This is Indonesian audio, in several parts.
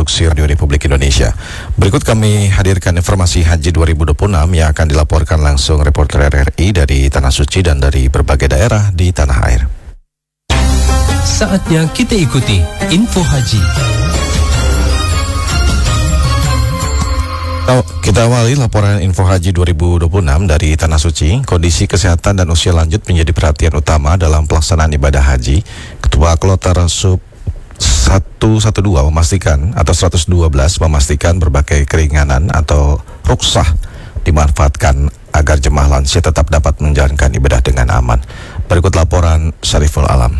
Produksi Radio Republik Indonesia. Berikut kami hadirkan informasi Haji 2026 yang akan dilaporkan langsung reporter RRI dari Tanah Suci dan dari berbagai daerah di tanah air. Saatnya kita ikuti Info Haji. Kita awali laporan Info Haji 2026 dari Tanah Suci. Kondisi kesehatan dan usia lanjut menjadi perhatian utama dalam pelaksanaan ibadah haji. Ketua Kloter Sub 112 memastikan atau 112 memastikan berbagai keringanan atau rukhsah dimanfaatkan agar jemaah lansia tetap dapat menjalankan ibadah dengan aman. Berikut laporan Syariful Alam.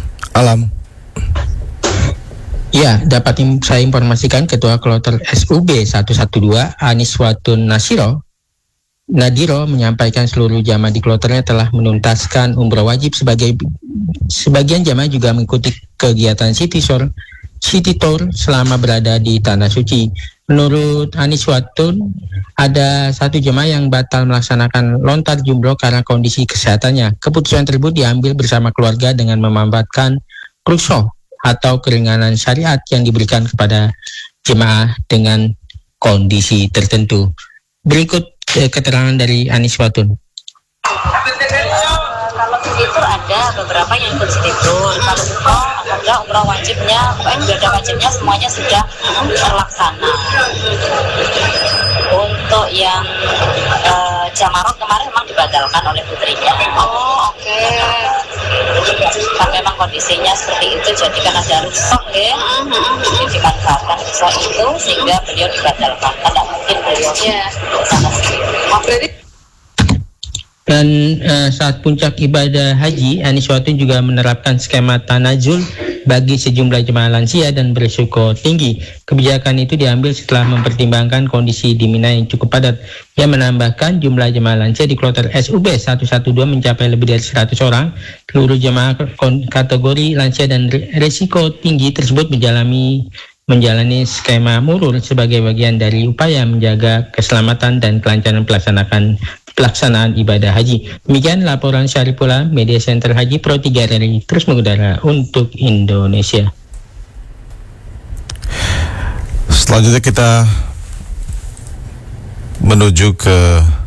Ya, dapat saya informasikan Ketua Kloter SUB 112 Aniswatun Nadiro menyampaikan seluruh jamaah di kloternya telah menuntaskan umrah wajib. Sebagian jamaah juga mengikuti kegiatan City Tour selama berada di Tanah Suci. Menurut Aniswatun, ada satu jemaah yang batal melaksanakan lontar jumroh karena kondisi kesehatannya. Keputusan tersebut diambil bersama keluarga dengan memanfaatkan rukhsah atau keringanan syariat yang diberikan kepada jemaah dengan kondisi tertentu. Berikut keterangan dari Aniswatun. Kalau begitu ada beberapa yang ikut City Tour. Kalau alhamdulillah umrah wajibnya, ibadah wajibnya semuanya sudah terlaksana. Untuk yang Jamarot kemarin memang dibatalkan oleh putrinya. Oh, oke. Kan memang kondisinya seperti itu, jadi kan ada rukhsah ya. Jadi dimanfaatkan rukhsah itu sehingga beliau dibatalkan. Tidak mungkin beliau sana sendiri. Dan saat puncak ibadah haji, Aniswatun juga menerapkan skema tanazul bagi sejumlah jemaah lansia dan berisiko tinggi. Kebijakan itu diambil setelah mempertimbangkan kondisi di Mina yang cukup padat. Ia menambahkan jumlah jemaah lansia di kloter SUB 112 mencapai lebih dari 100 orang. Seluruh jemaah kategori lansia dan risiko tinggi tersebut menjalani skema murur sebagai bagian dari upaya menjaga keselamatan dan kelancaran pelaksanaan ibadah haji. Demikian laporan Syarifullah, Media Center Haji Pro 3 RRI terus mengudara untuk Indonesia. Selanjutnya kita menuju ke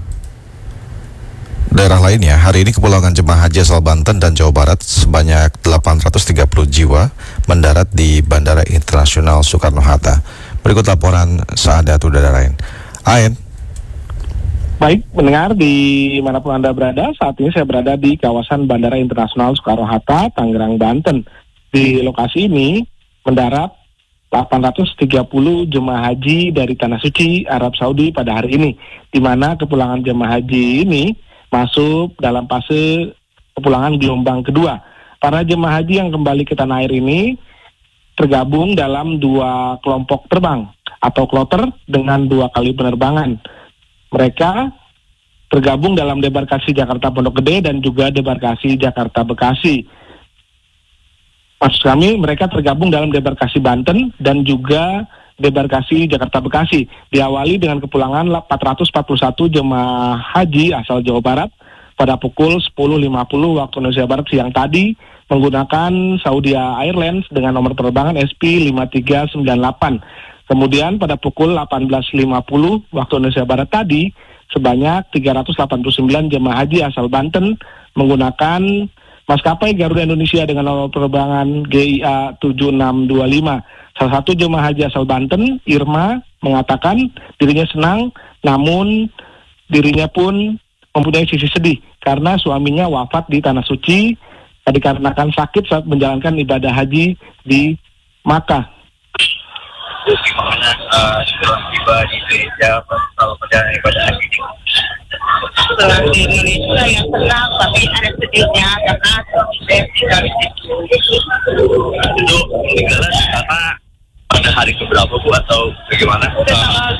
daerah lainnya. Hari ini kepulangan jemaah haji asal Banten dan Jawa Barat sebanyak 830 jiwa mendarat di Bandara Internasional Soekarno-Hatta. Berikut laporan Saadat Udara Ain. Baik, mendengar dimanapun Anda berada, saat ini saya berada di kawasan Bandara Internasional Soekarno-Hatta, Tangerang, Banten. Di lokasi ini mendarat 830 jemaah haji dari Tanah Suci, Arab Saudi pada hari ini, di mana kepulangan jemaah haji ini masuk dalam fase kepulangan gelombang kedua. Para jemaah haji yang kembali ke tanah air ini tergabung dalam 2 kelompok terbang atau kloter dengan 2 kali penerbangan. Mereka tergabung dalam debarkasi Jakarta Pondok Gede dan juga debarkasi Jakarta Bekasi. Maksud kami, mereka tergabung dalam debarkasi Banten dan juga debarkasi Jakarta Bekasi. Diawali dengan kepulangan 441 jemaah haji asal Jawa Barat pada pukul 10.50 waktu Indonesia Barat siang tadi menggunakan Saudi Airlines dengan nomor penerbangan SP5398. Kemudian pada pukul 18.50 waktu Indonesia Barat tadi, sebanyak 389 jemaah haji asal Banten menggunakan maskapai Garuda Indonesia dengan nomor penerbangan GIA 7625. Salah satu jemaah haji asal Banten, Irma, mengatakan dirinya senang, namun dirinya pun mempunyai sisi sedih karena suaminya wafat di Tanah Suci dikarenakan sakit saat menjalankan ibadah haji di Makkah. Gimana setelah tiba di Indonesia kalau perjalanan ibadah haji ini? Setelah di Indonesia yang senang, tapi ada sedihnya karena suami saya tinggal di situ. Itu meninggalnya karena pada hari keberapa Bu atau bagaimana? Udah tanggal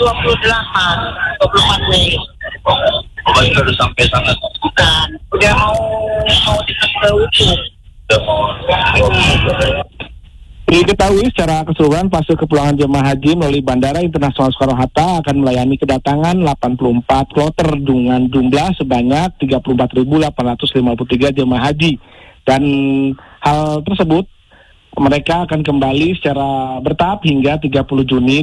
24 Mei. Bapak sudah sampai sana? Bukan, udah mau ke ujung. Udah mau. Diketahui secara keseluruhan fase kepulangan jemaah haji melalui Bandara Internasional Soekarno-Hatta akan melayani kedatangan 84 kloter dengan jumlah sebanyak 34.853 jemaah haji. Dan hal tersebut mereka akan kembali secara bertahap hingga 30 Juni